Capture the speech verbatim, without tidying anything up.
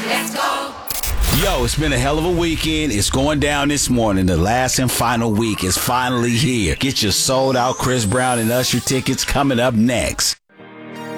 Let's go. Yo, it's been a hell of a weekend. It's going down this morning. The last and final week is finally here. Get your sold out Chris Brown and Usher tickets coming up next.